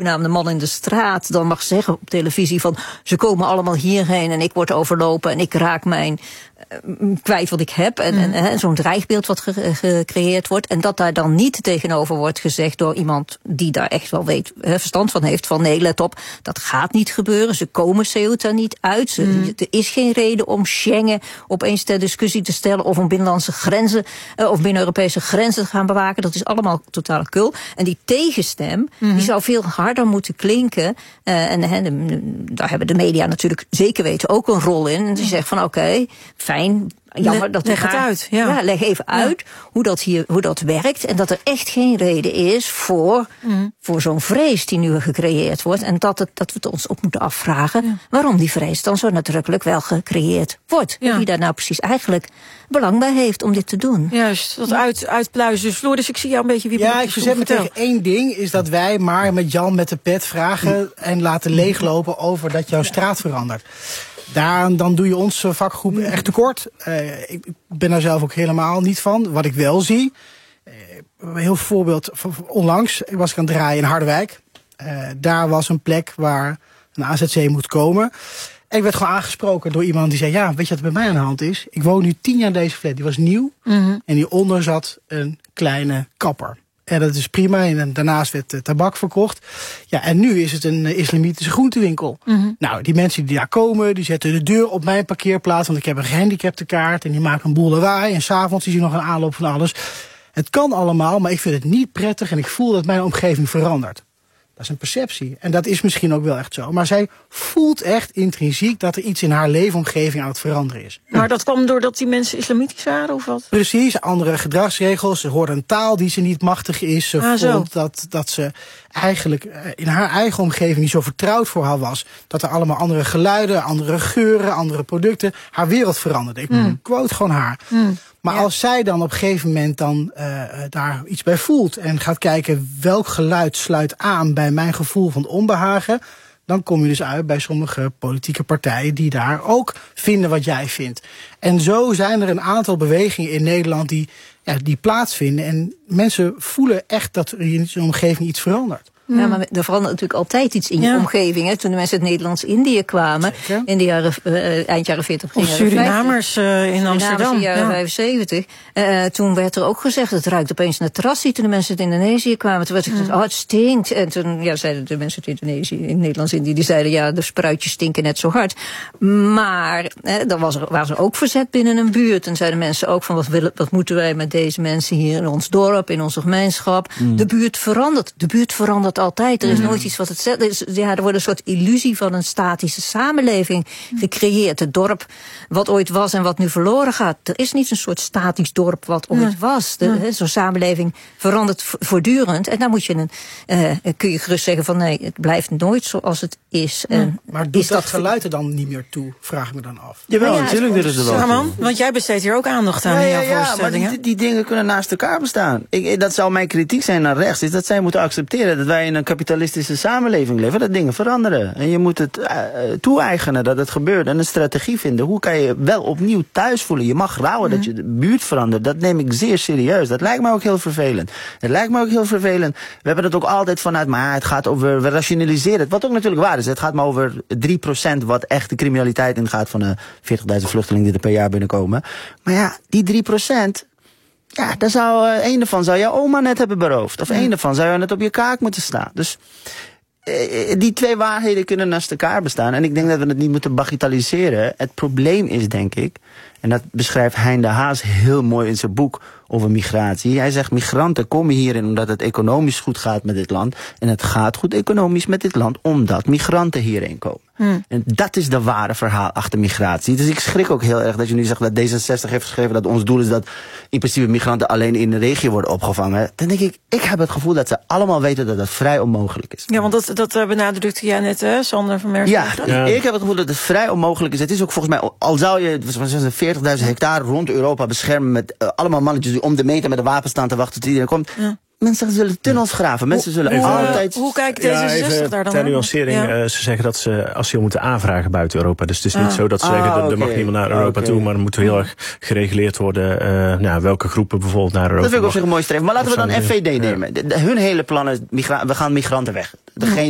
zogenaamde man in de straat dan mag zeggen op televisie van ze komen allemaal hierheen en ik word overlopen en ik raak mijn kwijt wat ik heb. En zo'n dreigbeeld wat gecreëerd wordt. En dat daar dan niet tegenover wordt gezegd door iemand die daar echt wel verstand van heeft. Van nee, let op, dat gaat niet gebeuren. Ze komen Ceuta niet uit. Er is geen reden om Schengen opeens ter discussie te stellen. Of om binnenlandse grenzen of binnen-Europese grenzen te gaan bewaken. Dat is allemaal totale kul. En die tegenstem, die zou veel harder moeten klinken. Daar hebben de media natuurlijk zeker weten ook een rol in. En die zegt van oké, fijn. Jammer dat leg het uit. Ja. Leg even uit hoe dat werkt. En dat er echt geen reden is voor zo'n vrees die nu gecreëerd wordt. En dat we het ons op moeten afvragen waarom die vrees dan zo nadrukkelijk wel gecreëerd wordt. Ja. Wie daar nou precies eigenlijk belang bij heeft om dit te doen. Juist, dat uitpluizen. Dus Floris, ik zie jou een beetje wie. Ja, ik verzet me tegen één ding. Is dat wij maar met Jan met de pet vragen en laten leeglopen over dat jouw straat verandert. Dan doe je onze vakgroep echt tekort. Ik ben daar zelf ook helemaal niet van. Wat ik wel zie, een heel voorbeeld, onlangs was ik aan het draaien in Harderwijk. Daar was een plek waar een AZC moet komen. En ik werd gewoon aangesproken door iemand die zei, ja, weet je wat bij mij aan de hand is? Ik woon nu 10 jaar in deze flat, die was nieuw. En hieronder zat een kleine kapper. En dat is prima. En daarnaast werd tabak verkocht. Ja, en nu is het een islamitische groentewinkel. Nou, die mensen die daar komen, die zetten de deur op mijn parkeerplaats. Want ik heb een gehandicaptenkaart. En die maken een boel lawaai. En 's avonds is hier nog een aanloop van alles. Het kan allemaal, maar ik vind het niet prettig. En ik voel dat mijn omgeving verandert. Dat is een perceptie. En dat is misschien ook wel echt zo. Maar zij voelt echt intrinsiek dat er iets in haar leefomgeving aan het veranderen is. Maar dat kwam doordat die mensen islamitisch waren of wat? Precies, andere gedragsregels. Ze hoort een taal die ze niet machtig is. Ze vond dat ze eigenlijk in haar eigen omgeving niet zo vertrouwd voor haar was. Dat er allemaal andere geluiden, andere geuren, andere producten. Haar wereld veranderde. Ik quote gewoon haar. Maar als zij dan op een gegeven moment daar iets bij voelt en gaat kijken welk geluid sluit aan bij mijn gevoel van onbehagen, dan kom je dus uit bij sommige politieke partijen die daar ook vinden wat jij vindt. En zo zijn er een aantal bewegingen in Nederland die plaatsvinden. En mensen voelen echt dat er in zijn omgeving iets verandert. Ja, maar er verandert natuurlijk altijd iets in je omgeving. Hè. Toen de mensen uit Nederlands-Indië kwamen, in de eind jaren 40, of Surinamers in Amsterdam. In de jaren 75. Toen werd er ook gezegd, het ruikt opeens naar terrassie. Toen de mensen uit Indonesië kwamen, toen werd er gezegd, het stinkt. En toen zeiden de mensen uit Indonesië, in Nederlands-Indië, die zeiden, de spruitjes stinken net zo hard. Maar dan was er ook verzet binnen een buurt. En zeiden mensen ook van, wat moeten wij met deze mensen hier in ons dorp, in onze gemeenschap. De buurt verandert altijd. Er is nooit iets wat hetzelfde is. Ja, er wordt een soort illusie van een statische samenleving gecreëerd. Het dorp wat ooit was en wat nu verloren gaat. Er is niet een soort statisch dorp wat ooit was. Zo'n samenleving verandert voortdurend. En dan kun je gerust zeggen van nee, het blijft nooit zoals het is. Maar doet dat geluid er dan niet meer toe? Vraag ik me dan af. Jawel, natuurlijk willen ze wel. Man, want jij besteedt hier ook aandacht aan in jouw voorstellingen. Maar die dingen kunnen naast elkaar bestaan. Dat zou mijn kritiek zijn naar rechts. Is dat zij moeten accepteren dat wij in een kapitalistische samenleving leven, dat dingen veranderen. En je moet het toe-eigenen dat het gebeurt en een strategie vinden. Hoe kan je wel opnieuw thuis voelen? Je mag rouwen dat je de buurt verandert. Dat neem ik zeer serieus. Dat lijkt me ook heel vervelend. We hebben het ook altijd vanuit, maar het gaat over, we rationaliseren het. Wat ook natuurlijk waar is. Het gaat maar over 3% wat echt de criminaliteit ingaat van de 40.000 vluchtelingen die er per jaar binnenkomen. Maar ja, die 3%... Ja, daar een ervan zou jouw oma net hebben beroofd. Of een ervan zou je net op je kaak moeten staan. Dus die twee waarheden kunnen naast elkaar bestaan. En ik denk dat we het niet moeten bagatelliseren. Het probleem is, denk ik, en dat beschrijft Hein de Haas heel mooi in zijn boek over migratie. Hij zegt, migranten komen hierin omdat het economisch goed gaat met dit land. En het gaat goed economisch met dit land omdat migranten hierheen komen. En dat is de ware verhaal achter migratie. Dus ik schrik ook heel erg dat je nu zegt dat D66 heeft geschreven dat ons doel is dat in principe migranten alleen in de regio worden opgevangen. Dan denk ik heb het gevoel dat ze allemaal weten dat dat vrij onmogelijk is. Ja, want dat benadrukte jij net, Sander van Mersen. Ja, ik heb het gevoel dat het vrij onmogelijk is. Het is ook volgens mij, al zou je 40.000 hectare rond Europa beschermen met allemaal mannetjes die om de meter met een wapen staan te wachten tot iedereen komt. Ja. Mensen zullen tunnels graven. Mensen zullen altijd... Hoe kijkt D66 daar dan ter nuancering, ze zeggen dat ze asiel moeten aanvragen buiten Europa. Dus het is niet zo dat ze zeggen, er mag niemand naar Europa toe, maar er moet heel erg gereguleerd worden welke groepen bijvoorbeeld naar Europa. Dat vind ik op zich een mooi streven. Maar laten we dan FVD nemen. Hun hele plan is, we gaan migranten weg.